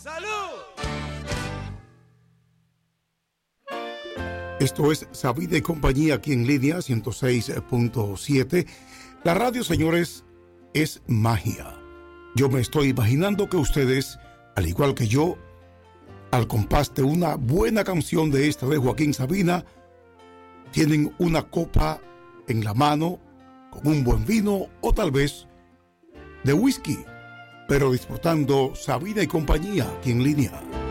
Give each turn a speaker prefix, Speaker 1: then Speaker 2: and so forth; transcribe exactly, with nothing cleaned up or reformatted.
Speaker 1: ¡Salud!
Speaker 2: Esto es Sabina y compañía aquí en línea ciento seis punto siete. La radio, señores, es magia. Yo me estoy imaginando que ustedes, al igual que yo, al compás de una buena canción de esta de Joaquín Sabina, tienen una copa en la mano con un buen vino o tal vez de whisky, pero disfrutando Sabina y compañía aquí en línea.